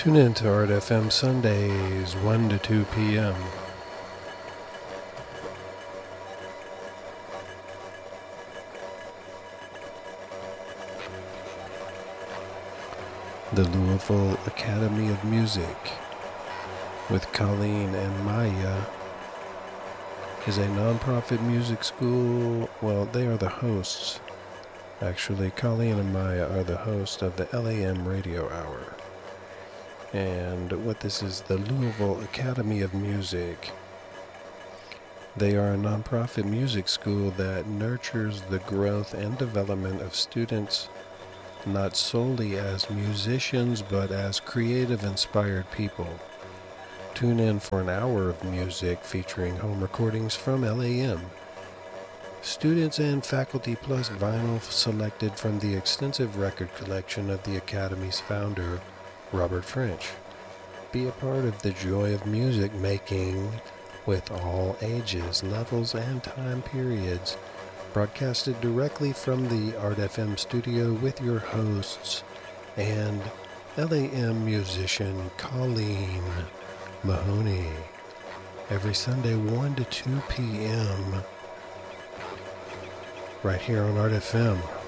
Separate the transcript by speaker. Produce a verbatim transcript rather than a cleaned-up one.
Speaker 1: Tune in to Art F M Sundays, one to two p.m. The Louisville Academy of Music with Colleen and Maya is a nonprofit music school. Well, they are the hosts. Actually, Colleen and Maya are the hosts of the L A M Radio Hour. And what this is, the Louisville Academy of Music. They are a nonprofit music school that nurtures the growth and development of students not solely as musicians, but as creative, inspired people. Tune in for an hour of music featuring home recordings from L A M. Students and faculty plus vinyl selected from the extensive record collection of the Academy's founder, Robert French. Be a part of the joy of music making with all ages, levels, and time periods. Broadcasted directly from the Art F M studio with your hosts and L A M musician Colleen Mahoney. Every Sunday, one to two p.m. right here on Art F M.